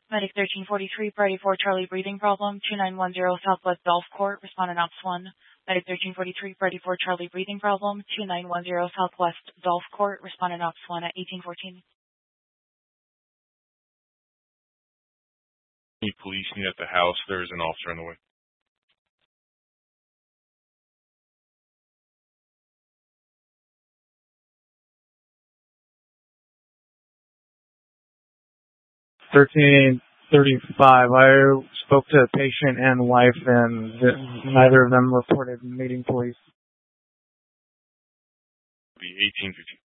Medic 1343, priority 4, Charlie, breathing problem, 2910 Southwest Golf Court, respondent Ops 1. Medic 1343, priority 4, Charlie, breathing problem, 2910 Southwest Golf Court, respondent Ops 1 at 1814. Police need at the house. There is an officer on the way. $13.35. I spoke to the patient and wife, and neither of them reported meeting police. Be 1850.